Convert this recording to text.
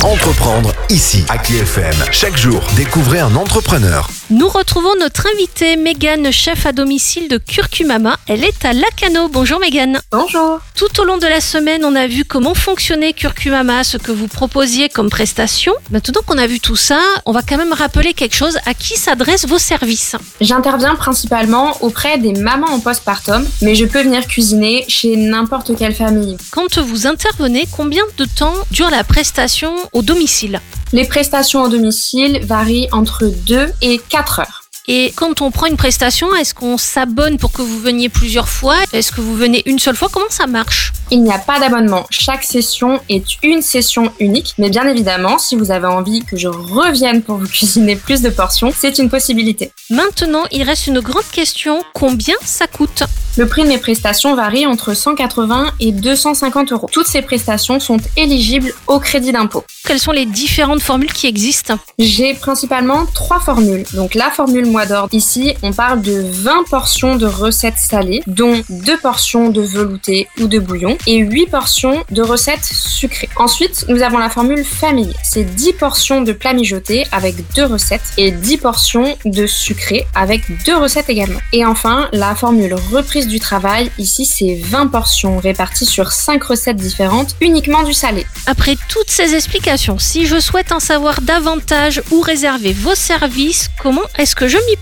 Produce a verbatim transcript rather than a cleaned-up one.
Entreprendre ici, à K F M. Chaque jour, découvrez un entrepreneur. Nous retrouvons notre invitée Mégane, chef à domicile de Curcumama. Elle est à Lacanau. Bonjour Mégane. Bonjour. Tout au long de la semaine, on a vu comment fonctionnait Curcumama, ce que vous proposiez comme prestation. Maintenant qu'on a vu tout ça, on va quand même rappeler quelque chose. À qui s'adressent vos services ? J'interviens principalement auprès des mamans en postpartum, mais je peux venir cuisiner chez n'importe quelle famille. Quand vous intervenez, combien de temps dure la prestation au domicile ? Les prestations au domicile varient entre deux et quatre heures. Et quand on prend une prestation, est-ce qu'on s'abonne pour que vous veniez plusieurs fois ? Est-ce que vous venez une seule fois ? Comment ça marche ? Il n'y a pas d'abonnement. Chaque session est une session unique. Mais bien évidemment, si vous avez envie que je revienne pour vous cuisiner plus de portions, c'est une possibilité. Maintenant, il reste une grande question. Combien ça coûte ? Le prix de mes prestations varie entre cent quatre-vingts et deux cent cinquante euros. Toutes ces prestations sont éligibles au crédit d'impôt. Quelles sont les différentes formules qui existent ? J'ai principalement trois formules. Donc la formule mois d'or. Ici, on parle de vingt portions de recettes salées, dont deux portions de velouté ou de bouillon et huit portions de recettes sucrées. Ensuite, nous avons la formule famille. C'est dix portions de plats mijotés avec deux recettes et dix portions de sucré avec deux recettes également. Et enfin, la formule reprise du travail. Ici, c'est vingt portions réparties sur cinq recettes différentes, uniquement du salé. Après toutes ces explications, si je souhaite en savoir davantage ou réserver vos services, comment est-ce que je m'y prends ?